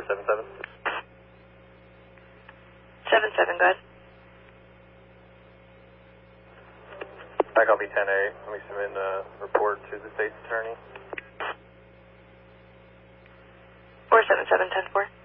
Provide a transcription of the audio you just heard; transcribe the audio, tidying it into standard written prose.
477. 77, go ahead. Back copy 10A. Let me submit a report to the state's attorney. 477, 10-4.